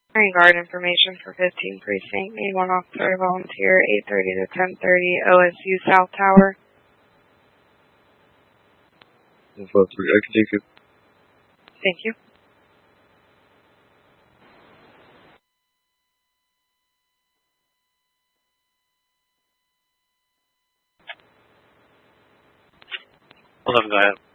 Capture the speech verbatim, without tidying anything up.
Marine Guard information for fifteen Precinct. Need one officer volunteer, eight thirty to ten thirty, O S U South Tower. one five three, I can take it. Thank you. eleven, go ahead.